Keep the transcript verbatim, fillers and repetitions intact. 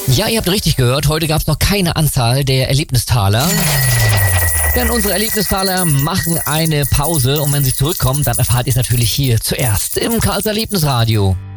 Ja, ihr habt richtig gehört, heute gab es noch keine Anzahl der Erlebnistaler. Denn unsere Erlebnistaler machen eine Pause und wenn sie zurückkommen, dann erfahrt ihr es natürlich hier zuerst im Karls Erlebnisradio.